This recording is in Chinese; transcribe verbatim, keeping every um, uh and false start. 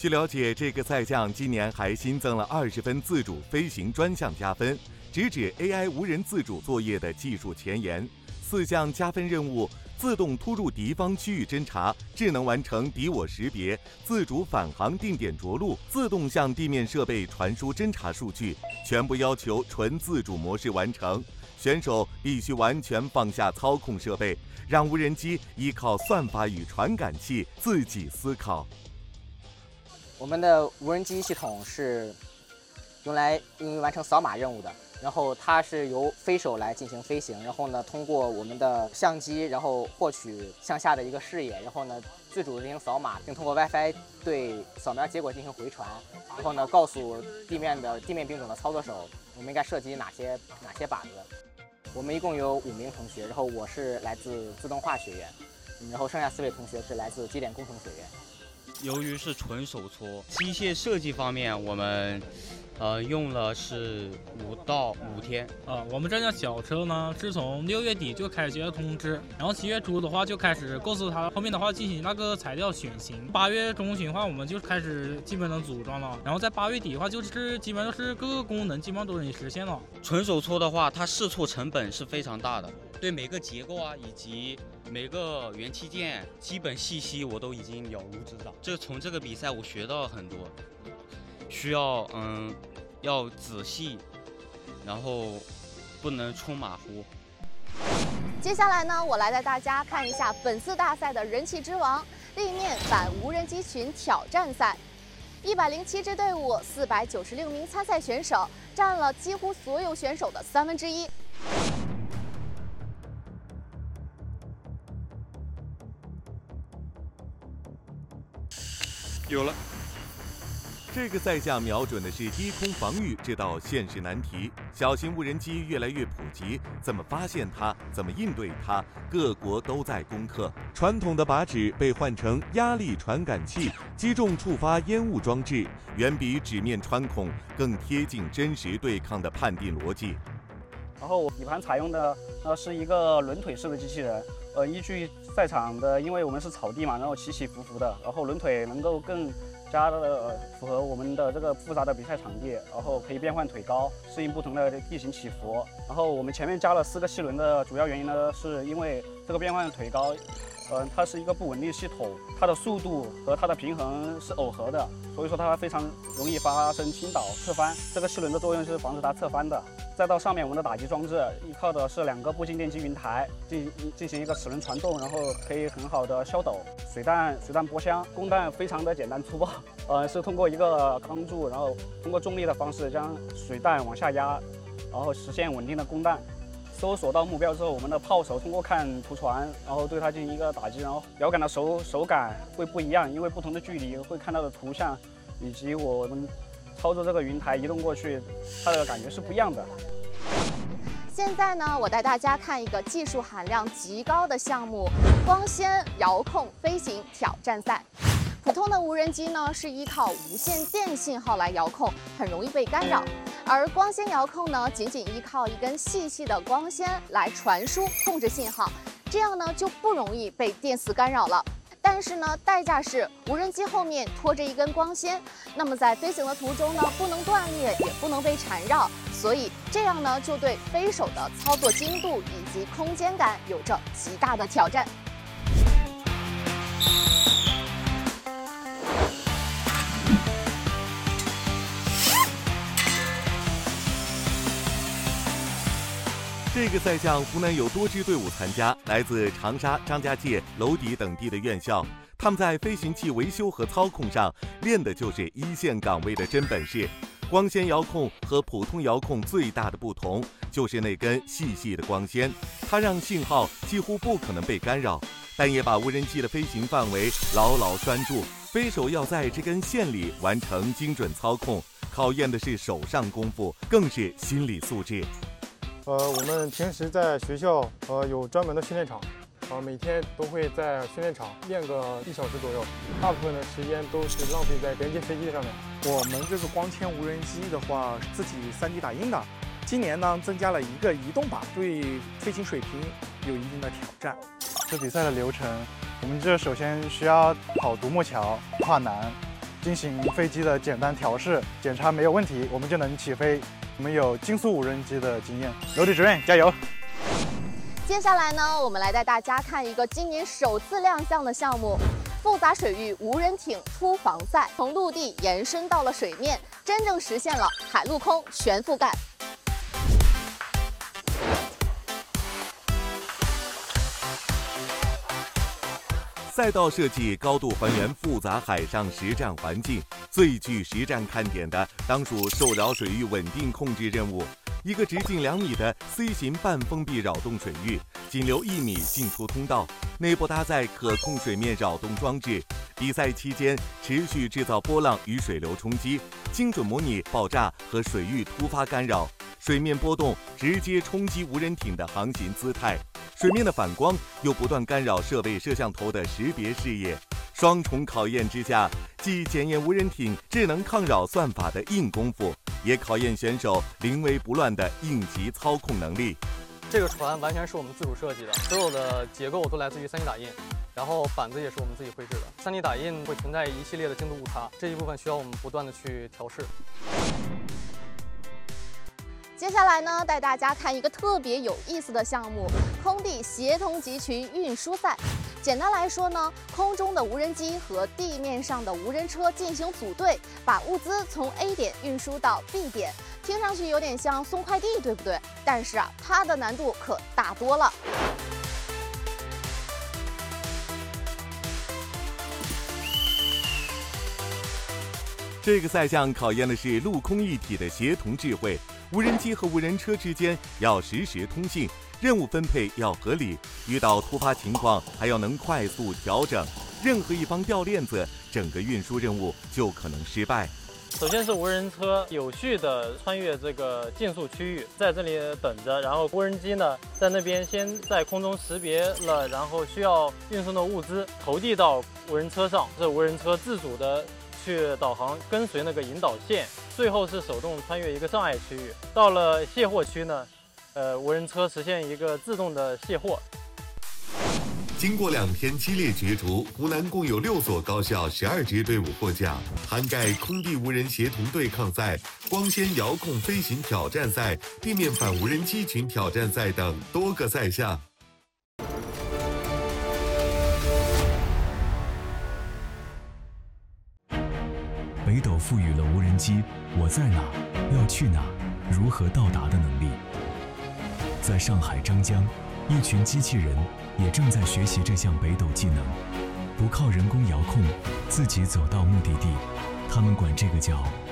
据了解，这个赛项今年还新增了二十分自主飞行专项加分，直指 A I 无人自主作业的技术前沿。四项加分任务：自动突入敌方区域侦察、智能完成敌我识别、自主返航定点着陆、自动向地面设备传输侦察数据，全部要求纯自主模式完成。选手必须完全放下操控设备，让无人机依靠算法与传感器自己思考。 我们的无人机系统是用来用于完成扫码任务的，然后它是由飞手来进行飞行，然后呢，通过我们的相机，然后获取向下的一个视野，然后呢，自主进行扫码，并通过 WiFi 对扫描结果进行回传，然后呢，告诉地面的地面兵种的操作手，我们应该射击哪些哪些靶子。我们一共有五名同学，然后我是来自自动化学院，然后剩下四位同学是来自机电工程学院。 由于是纯手搓，机械设计方面我们呃用了是五到五天。 呃，我们这辆小车呢，是从六月底就开始接到通知，然后七月初的话就开始构思它，后面的话进行那个材料选型。八月中旬的话，我们就开始基本能组装了，然后在八月底的话，就是基本都是各个功能基本上都已经实现了。 纯手搓的话，它试错成本是非常大的，对每个结构啊以及每个元器件基本信息我都已经了如指掌。这从这个比赛我学到了很多，需要嗯要仔细，然后不能出马虎。 接下来呢，我来带大家看一下本次大赛的人气之王——地面反无人机群挑战赛。一百零七支队伍，四百九十六名参赛选手，占了几乎所有选手的三分之一。 有了。 这个赛项瞄准的是低空防御这道现实难题。小型无人机越来越普及，怎么发现它，怎么应对它，各国都在攻克。传统的靶纸被换成压力传感器，击中触发烟雾装置，远比纸面穿孔更贴近真实对抗的判定逻辑。 然后底盘采用的呃是一个轮腿式的机器人，呃，依据赛场的，因为我们是草地嘛，然后起起伏伏的，然后轮腿能够更加的符合我们的这个复杂的比赛场地，然后可以变换腿高，适应不同的地形起伏。然后我们前面加了四个气轮的主要原因呢，是因为这个变换腿高，呃，它是一个不稳定系统，它的速度和它的平衡是耦合的，所以说它非常容易发生倾倒、侧翻。这个气轮的作用是防止它侧翻的。再到上面我们的打击装置，依靠的是两个步进电机云台进进行一个齿轮传动，然后可以很好的消抖。水弹水弹波箱，供弹非常的简单粗暴，呃，是通过一个钢柱，然后通过重力的方式将水弹往下压，然后实现稳定的供弹。搜索到目标之后，我们的炮手通过看图传，然后对它进行一个打击，然后摇杆的手手感会不一样，因为不同的距离会看到的图像，以及我们操作这个云台移动过去，它的感觉是不一样的。 现在呢，我带大家看一个技术含量极高的项目——光纤遥控飞行挑战赛。普通的无人机呢是依靠无线电信号来遥控，很容易被干扰；而光纤遥控呢，仅仅依靠一根细细的光纤来传输控制信号，这样呢就不容易被电磁干扰了。但是呢，代价是无人机后面拖着一根光纤，那么在飞行的途中呢，不能断裂，也不能被缠绕，所以这样呢，就对飞手的操作精度以及空间感有着极大的挑战。 这个赛项湖南有多支队伍参加，来自长沙、张家界、娄底等地的院校。他们在飞行器维修和操控上练的就是一线岗位的真本事。光纤遥控和普通遥控最大的不同就是那根细细的光纤，它让信号几乎不可能被干扰，但也把无人机的飞行范围牢牢拴住。飞手要在这根线里完成精准操控，考验的是手上功夫，更是心理素质。 呃，我们平时在学校呃有专门的训练场，呃每天都会在训练场练个一小时左右，大部分的时间都是浪费在连接飞机上面。 我们这个光纤无人机的话，自己 三 D 打印的。今年呢，增加了一个移动靶，对飞行水平有一定的挑战。 这比赛的流程，我们这首先需要跑独木桥、跨栏， 进行飞机的简单调试检查没有问题，我们就能起飞。我们有竞速无人机的经验，楼底主任加油！ 接下来呢，我们来带大家看一个今年首次亮相的项目——复杂水域无人艇突防赛，从陆地延伸到了水面，真正实现了海陆空全覆盖。 赛道设计高度还原复杂海上实战环境，最具实战看点的当属受扰水域稳定控制任务。一个直径两米的 C 型半封闭扰动水域，仅留一米进出通道，内部搭载可控水面扰动装置。比赛期间持续制造波浪与水流冲击，精准模拟爆炸和水域突发干扰。水面波动直接冲击无人艇的航行姿态，水面的反光又不断干扰设备摄像头的识别视野。双重考验之下，既检验无人艇智能抗扰算法的硬功夫，也考验选手临危不乱的应急操控能力。 这个船完全是我们自主设计的，所有的结构都来自于 三 D 打印，然后板子也是我们自己绘制的。三 D 打印会存在一系列的精度误差，这一部分需要我们不断的去调试。 接下来呢，带大家看一个特别有意思的项目——空地协同集群运输赛。简单来说呢，空中的无人机和地面上的无人车进行组队，把物资从 A 点运输到 B 点。听上去有点像送快递，对不对？但是啊，它的难度可大多了。 这个赛项考验的是陆空一体的协同智慧，无人机和无人车之间要实时通信，任务分配要合理，遇到突发情况还要能快速调整。任何一方掉链子，整个运输任务就可能失败。 首先是无人车有序地穿越这个竞速区域，在这里等着，然后无人机呢在那边先在空中识别了，然后需要运送的物资投递到无人车上，这无人车自主的去导航，跟随那个引导线，最后是手动穿越一个障碍区域。到了卸货区呢，呃，无人车实现一个自动的卸货。 经过两天激烈角逐，湖南共有六所高校十二支队伍获奖，涵盖空地无人协同对抗赛、光纤遥控飞行挑战赛、地面反无人机群挑战赛等多个赛项。 北斗赋予了无人机我在哪、要去哪、如何到达的能力。在上海张江，一群机器人也正在学习这项北斗技能，不靠人工遥控，自己走到目的地，他们管这个叫